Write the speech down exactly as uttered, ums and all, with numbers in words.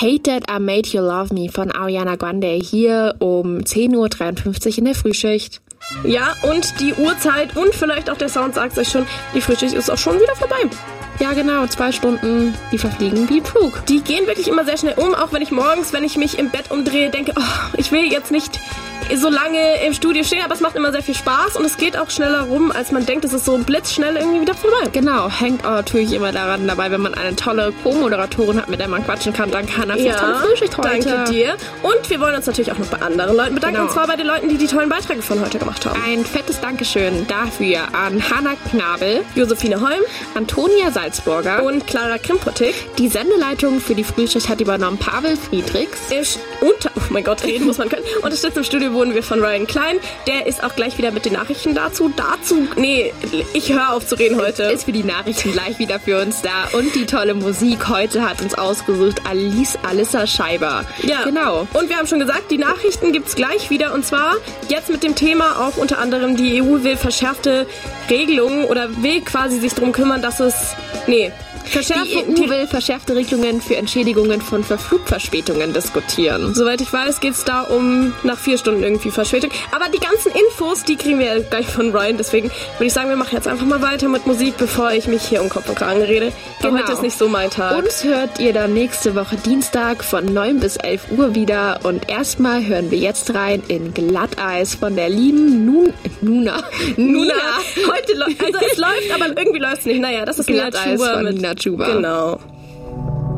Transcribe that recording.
Hate That I Made You Love Me von Ariana Grande hier um zehn Uhr dreiundfünfzig in der Frühschicht. Ja, und die Uhrzeit und vielleicht auch der Sound sagt euch schon, die Frühschicht ist auch schon wieder vorbei. Ja, genau, zwei Stunden, die verfliegen wie im Flug. Die gehen wirklich immer sehr schnell um, auch wenn ich morgens, wenn ich mich im Bett umdrehe, denke, oh, ich will jetzt nicht so lange im Studio stehen, aber es macht immer sehr viel Spaß und es geht auch schneller rum, als man denkt. Es ist so blitzschnell irgendwie wieder vorbei. Genau, hängt auch natürlich immer daran dabei, wenn man eine tolle Co-Moderatorin hat, mit der man quatschen kann, dann kann er für ja, tolle Frühschicht heute. Danke dir. Und wir wollen uns natürlich auch noch bei anderen Leuten bedanken, Genau. und zwar bei den Leuten, die die tollen Beiträge von heute gemacht haben. Ein fettes Dankeschön dafür an Hanna Knabel, Josephine Holm, Antonia Salzburger und Clara Krimpotik. Die Sendeleitung für die Frühschicht hat übernommen Pavel Friedrichs. Ich unter, oh mein Gott, reden muss man können. Unterstützt im Studio wurden wir von Ryan Klein. Der ist auch gleich wieder mit den Nachrichten dazu. Dazu, nee, ich höre auf zu reden heute. Ist für die Nachrichten gleich wieder für uns da. Und die tolle Musik heute hat uns ausgesucht Alice Alissa Scheiber. Ja, genau. Und wir haben schon gesagt, die Nachrichten gibt's gleich wieder. Und zwar jetzt mit dem Thema auch unter anderem, die E U will verschärfte Regelungen oder will quasi sich darum kümmern, dass es, nee, Die E U will verschärfte Regelungen für Entschädigungen von Flugverspätungen diskutieren. Soweit ich weiß, geht es da um nach vier Stunden irgendwie Verspätung. Aber die ganzen Infos, die kriegen wir ja gleich von Ryan. Deswegen würde ich sagen, wir machen jetzt einfach mal weiter mit Musik, bevor ich mich hier um Kopf und Kragen rede. Genau. Heute ist nicht so mein Tag. Uns hört ihr dann nächste Woche Dienstag von neun bis elf Uhr wieder. Und erstmal hören wir jetzt rein in Glatteis von der lieben Nun Nuna. Nuna. Heute läuft, also es läuft, aber irgendwie läuft es nicht. Naja, das ist Glatteis Nina Chuba von mit Nina Chuba. Genau.